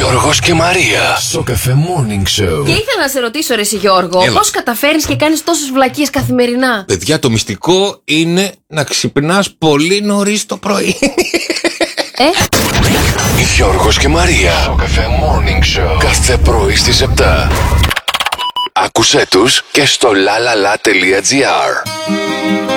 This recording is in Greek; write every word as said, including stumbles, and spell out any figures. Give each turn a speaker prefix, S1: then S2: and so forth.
S1: Γιώργος και Μαρία.
S2: Σοκαφέ Morning Show.
S3: Και ήθελα να σε ρωτήσω, ρε εσύ Γιώργο, πώς καταφέρεις και κάνεις τόσες βλακίες καθημερινά?
S4: Παιδιά, το μυστικό είναι να ξυπνάς πολύ νωρίς το πρωί.
S3: Ε?
S1: Γιώργος και Μαρία. Σοκαφέ Morning Show. Κάθε πρωί στις επτά. Άκουσέ τους και στο lalala.gr.